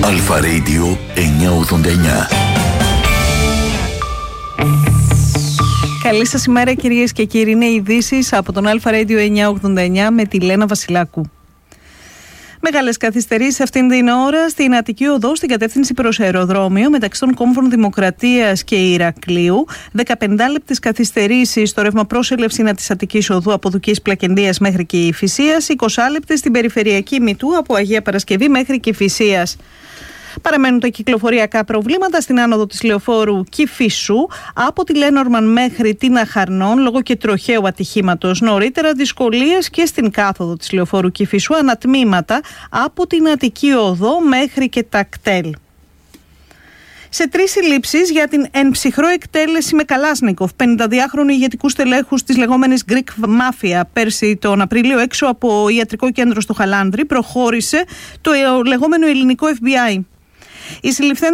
Αλφα Radio 989. Καλή σας ημέρα κυρίες και κύριοι. Είναι οι ειδήσεις από τον Αλφα Radio 989 με τη Λένα Βασιλάκου. Μεγάλες καθυστερήσεις αυτήν την ώρα στην Αττική Οδό στην κατεύθυνση προς αεροδρόμιο μεταξύ των κόμβων Δημοκρατίας και Ηρακλείου. 15 λεπτές καθυστερήσεις στο ρεύμα πρόσελευση της Αττικής Οδού από Δουκής Πλακεντίας μέχρι και Κηφισίας. 20 λεπτές στην περιφερειακή Μητού από Αγία Παρασκευή μέχρι Κηφισίας. Παραμένουν τα κυκλοφοριακά προβλήματα στην άνοδο της λεωφόρου Κηφισού από τη Λένορμαν μέχρι την Αχαρνών λόγω και τροχαίου ατυχήματος. Νωρίτερα δυσκολίες και στην κάθοδο της λεωφόρου Κηφισού ανατμήματα από την Αττική Οδό μέχρι και τα κτέλ. Σε 3 συλλήψεις για την εν ψυχρό εκτέλεση με Καλάσνικοφ 52χρονου ηγετικού στελέχους της λεγόμενης Greek Mafia. Πέρσι τον Απρίλιο έξω από ιατρικό κέντρο στο Χαλάνδρι προχώρησε το λεγόμενο ελληνικό FBI. Οι συλληφθέντες